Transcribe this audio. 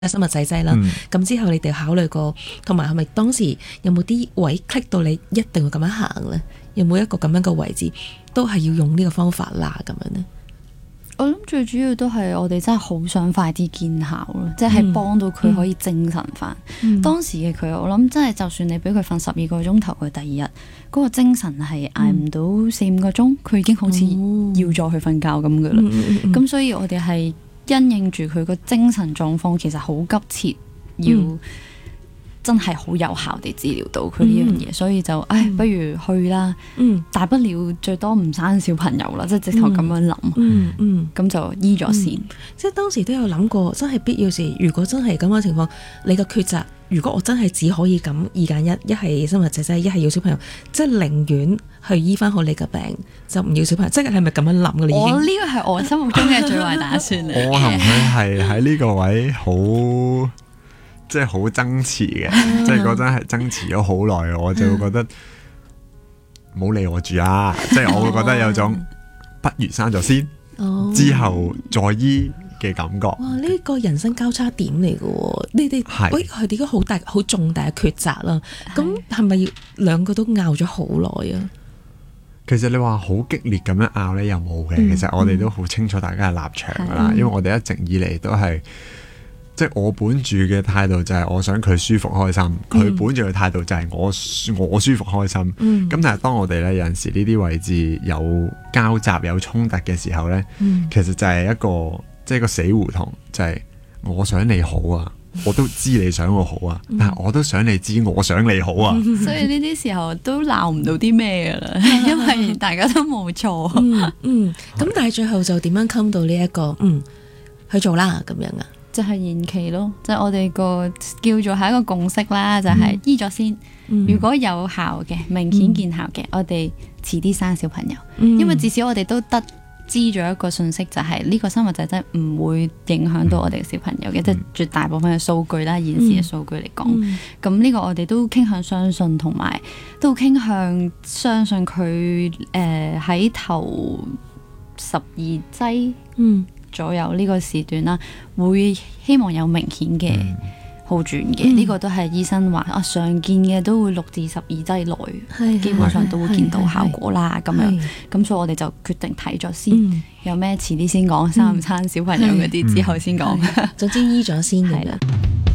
生物製劑啦。咁之後你哋考慮過，同埋係咪當時有冇啲位 click 到你一定會咁樣行呢？有冇一個咁樣嘅位置都係要用呢個方法啦咁樣呢？ 我諗最主要都係我哋真係好想快啲見效咯，即係幫到佢可以精神翻。當時嘅佢，我諗真係就算你俾佢瞓12個鐘頭，佢第二日嗰個精神係捱唔到4-5個鐘，佢已經好似要再去瞓覺咁噶啦。咁所以我哋係因應住佢個精神狀況，其實好急切要真係好有效地治療到佢呢樣嘢，所以就不如去啦。大不了最多唔生小朋友啦，即係直頭咁樣諗。咁就醫咗先。 即係當時都有諗過，真係必要時，如果真係咁嘅情況，你嘅抉擇，如果我真係只可以咁2揀1，一係生物製劑，一係要小朋友，即係寧願去醫翻好你嘅病，就唔要小朋友。即係咪咁樣諗嘅？ 我呢個係我心目中嘅最壞打算嚟。 我同佢係喺呢個位好。即係好爭持嘅，即係嗰陣係爭持咗好耐，我就會覺得唔好理我住啦，即係我會覺得有種不如生咗先，之後再醫嘅感覺。 哇！呢個人生交叉點嚟嘅，你哋佢哋都好大好重大嘅抉擇啦。咁係咪要兩個都拗咗好耐啊？ 其實你話好激烈咁樣拗呢，又冇嘅。其實我哋都好清楚大家嘅立場噶啦，因為我哋一直以嚟都係。即係我本住嘅態度就係我想佢舒服開心，佢本住嘅態度就係我舒服開心。咁但係當我哋咧有陣時呢啲位置有交集有衝突嘅時候咧，其實就係一個即係個死胡同，就係我想你好啊，我都知你想我好啊，但係我都想你知我想你好啊。 所以呢啲時候都鬧唔到啲咩噶啦，因為大家都冇錯。 咁但係最後就點樣冚到呢一個去做啦咁樣啊？ 就係延期咯，即係我哋個叫做係一個共識啦，就係醫咗先。如果有效嘅，明顯見效嘅，我哋遲啲生小朋友。因為至少我哋都得知咗一個信息，就係呢個生物製劑唔會影響到我哋嘅小朋友嘅，即係絕大部分嘅數據啦，現時嘅數據嚟講。咁呢個我哋都傾向相信，同埋都傾向相信佢喺頭12劑左右呢個時段啦，會希望有明顯嘅好轉嘅。呢個都係醫生話常見嘅都會6至12劑內，基本上都會見到效果啦。咁樣咁所以我哋就決定睇咗先，有咩遲啲先講，生唔生小朋友嗰啲之後先講。 總之醫咗先係啦。